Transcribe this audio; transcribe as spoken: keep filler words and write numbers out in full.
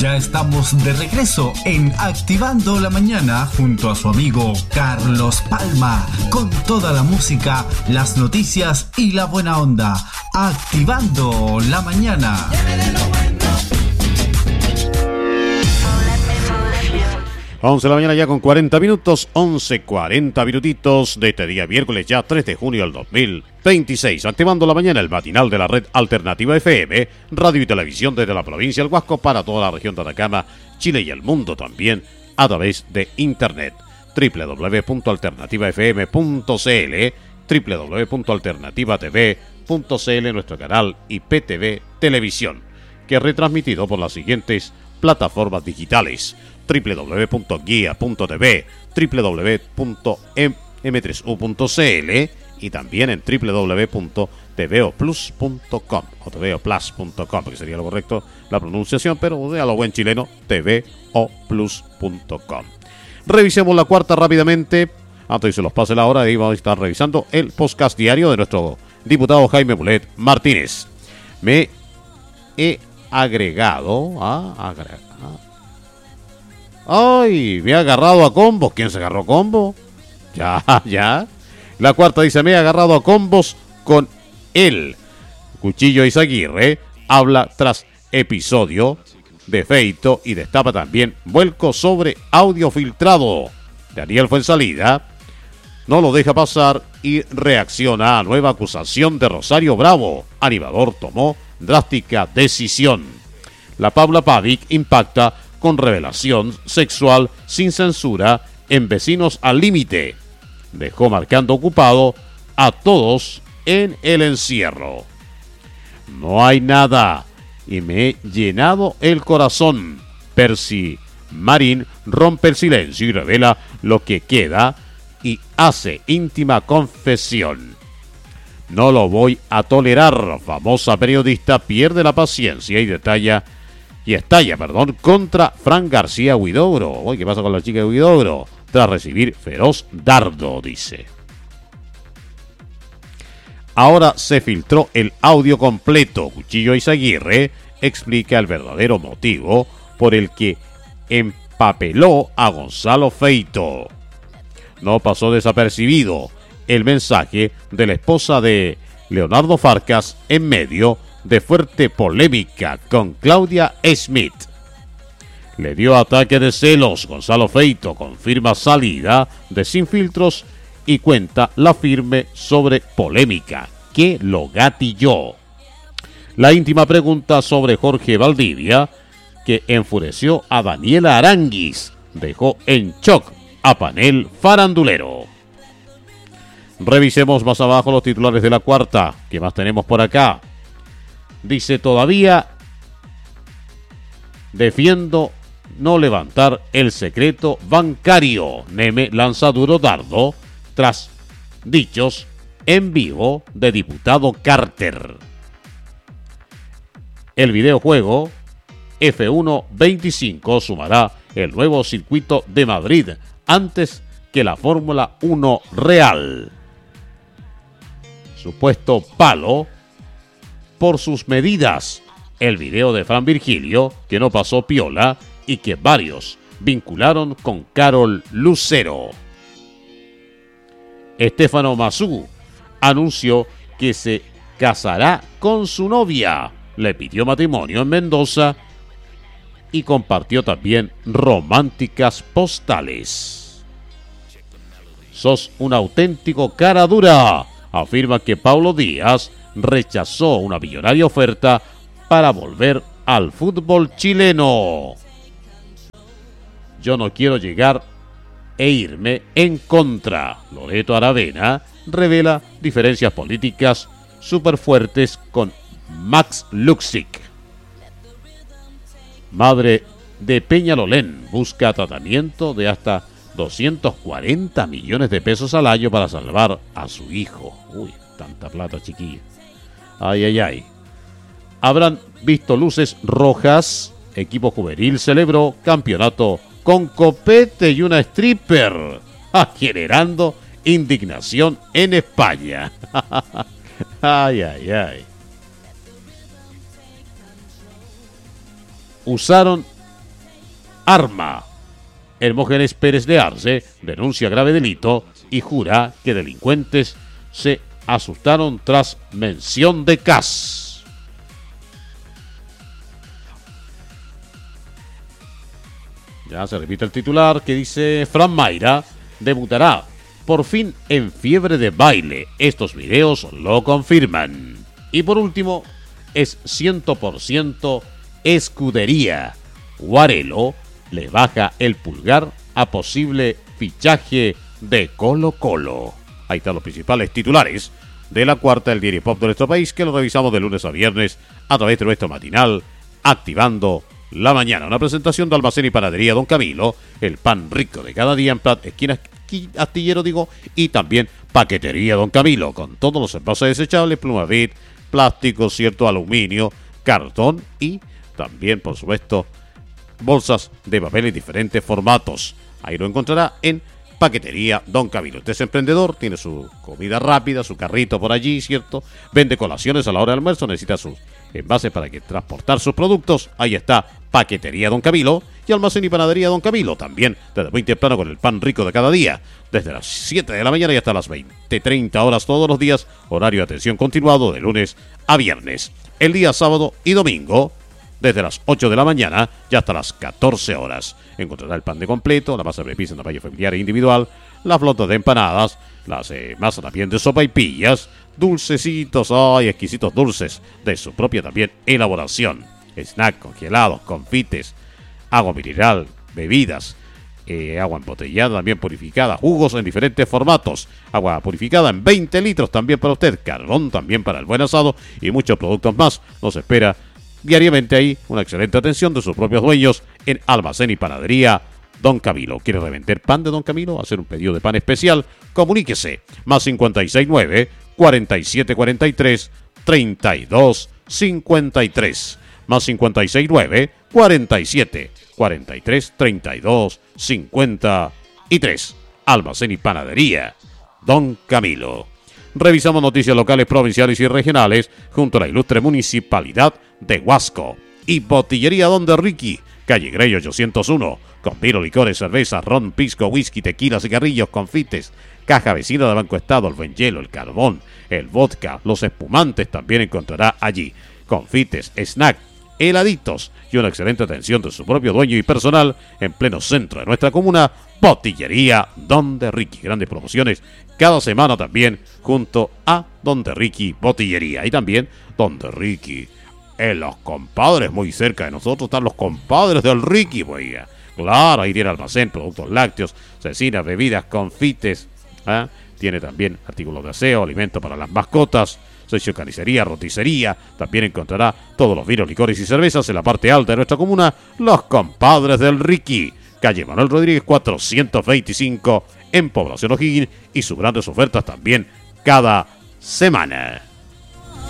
Ya estamos de regreso en Activando la Mañana junto a su amigo Carlos Palma, con toda la música, las noticias y la buena onda. Activando la Mañana. once de la mañana ya con cuarenta minutos, once cuarenta minutitos de este día miércoles ya tres de junio del dos mil veintiséis. Activando la Mañana, el matinal de la red alternativa F M, radio y televisión desde la provincia del Huasco para toda la región de Atacama, Chile y el mundo también a través de internet. doble u doble u doble u punto alternativa f m punto c l, doble u doble u doble u punto alternativa t v punto c l, nuestro canal I P T V Televisión, que es retransmitido por las siguientes plataformas digitales: doble u doble u doble u punto guía punto t v, doble u doble u doble u punto m tres u punto c l y también en doble u doble u doble u punto t v o plus punto com o t v o plus punto com, porque sería lo correcto la pronunciación, pero de a lo buen chileno, t v o plus punto com. Revisemos la cuarta rápidamente, antes de que se los pase la hora, y vamos a estar revisando el podcast diario de nuestro diputado Jaime Mulet Martínez. Me he agregado a... agregado ¡Ay! Me ha agarrado a combos. ¿Quién se agarró a combo? Ya, ya. La cuarta dice: me he agarrado a combos con él. Cuchillo Izaguirre habla tras episodio de Feito y destapa también vuelco sobre audio filtrado. Daniel Fuensalida no lo deja pasar y reacciona a nueva acusación de Rosario Bravo. Animador tomó drástica decisión. La Paula Pavic impacta con revelación sexual sin censura en Vecinos al Límite. Dejó marcando ocupado a todos en el encierro. No hay nada y me he llenado el corazón. Percy Marín rompe el silencio y revela lo que queda y hace íntima confesión. No lo voy a tolerar. Famosa periodista pierde la paciencia y detalla y estalla, perdón, contra Fran García Huidobro. Uy, ¿qué pasa con la chica de Huidobro? Tras recibir feroz dardo, dice. Ahora se filtró el audio completo. Cuchillo Izaguirre explica el verdadero motivo por el que empapeló a Gonzalo Feito. No pasó desapercibido el mensaje de la esposa de Leonardo Farcas en medio de fuerte polémica con Claudia Smith. Le dio ataque de celos. Gonzalo Feito confirma salida de Sin Filtros y cuenta la firme sobre polémica que lo gatilló. La íntima pregunta sobre Jorge Valdivia, que enfureció a Daniela Aranguis, dejó en shock a panel farandulero. Revisemos más abajo los titulares de la cuarta. ¿Qué más tenemos por acá? Dice: todavía defiendo no levantar el secreto bancario. Neme lanza duro dardo tras dichos en vivo de diputado Carter. El videojuego F uno veinticinco sumará el nuevo circuito de Madrid antes que la Fórmula uno real. Supuesto palo por sus medidas. El video de Fran Virgilio, que no pasó piola y que varios vincularon con Carol Lucero. Estefano Mazú anunció que se casará con su novia. Le pidió matrimonio en Mendoza y compartió también románticas postales. Sos un auténtico cara dura, afirma que Paulo Díaz rechazó una millonaria oferta para volver al fútbol chileno. Yo no quiero llegar e irme en contra. Loreto Aravena revela diferencias políticas súper fuertes con Max Luxic. Madre de Peñalolén busca tratamiento de hasta doscientos cuarenta millones de pesos al año para salvar a su hijo. Uy, tanta plata, chiquilla. Ay, ay, ay. Habrán visto luces rojas. Equipo juvenil celebró campeonato con copete y una stripper, generando indignación en España. Ay, ay, ay. Usaron arma. Hermógenes Pérez de Arce denuncia grave delito y jura que delincuentes se asustaron tras mención de C A S. Ya se repite el titular que dice: Fran Mayra debutará por fin en Fiebre de Baile. Estos videos lo confirman. Y por último, es cien por ciento escudería. Guarelo le baja el pulgar a posible fichaje de Colo Colo. Ahí están los principales titulares de la cuarta del diario pop de nuestro país, que lo revisamos de lunes a viernes a través de nuestro matinal Activando la Mañana. Una presentación de Almacén y Panadería Don Camilo, el pan rico de cada día en Prat, esquina Astillero, digo, y también Paquetería Don Camilo, con todos los envases desechables, Plumavit, plástico, cierto, aluminio, cartón y también, por supuesto, bolsas de papel en diferentes formatos. Ahí lo encontrará en Paquetería Don Camilo. Usted es emprendedor, tiene su comida rápida, su carrito por allí, ¿cierto? Vende colaciones a la hora del almuerzo, necesita sus envases para que transportar sus productos. Ahí está Paquetería Don Camilo y Almacén y Panadería Don Camilo. También desde muy temprano con el pan rico de cada día. Desde las siete de la mañana y hasta las veinte treinta horas todos los días. Horario de atención continuado de lunes a viernes. El día sábado y domingo, desde las ocho de la mañana y hasta las catorce horas. Encontrará el pan de completo, la masa de pizza en tamaño familiar e individual, la flota de empanadas, las eh, masas también de sopa y pillas, dulcecitos, ay, exquisitos dulces de su propia también elaboración, snack, congelados, confites, agua mineral, bebidas, eh, agua embotellada también purificada, jugos en diferentes formatos, agua purificada en veinte litros también para usted, carbón también para el buen asado y muchos productos más. Nos espera diariamente ahí una excelente atención de sus propios dueños en Almacén y Panadería Don Camilo. ¿Quiere revender pan de Don Camilo? ¿Hacer un pedido de pan especial? Comuníquese. Más cincuenta y seis nueve, cuarenta y siete cuarenta y tres, treinta y dos cincuenta y tres. Más cincuenta y seis nueve, cuarenta y siete cuarenta y tres, treinta y dos cincuenta y tres. Almacén y Panadería Don Camilo. Revisamos noticias locales, provinciales y regionales junto a la ilustre municipalidad de Huasco. Y Botillería Donde Ricky, calle Grey ochocientos uno, con vino, licores, cerveza, ron, pisco, whisky, tequila, cigarrillos, confites, caja vecina de Banco Estado, el buen hielo, el carbón, el vodka, los espumantes también encontrará allí. Confites, snack, heladitos y una excelente atención de su propio dueño y personal en pleno centro de nuestra comuna. Botillería Donde Ricky. Grandes promociones cada semana también junto a Donde Ricky Botillería. Y también Donde Ricky en Los Compadres, muy cerca de nosotros están Los Compadres del Ricky, oiga. Claro, ahí tiene almacén, productos lácteos, cecinas, bebidas, confites. ¿eh? Tiene también artículos de aseo, alimentos para las mascotas, sección carnicería, roticería. También encontrará todos los vinos, licores y cervezas en la parte alta de nuestra comuna. Los Compadres del Ricky, calle Manuel Rodríguez cuatrocientos veinticinco en Población O'Higgins, y sus grandes ofertas también cada semana.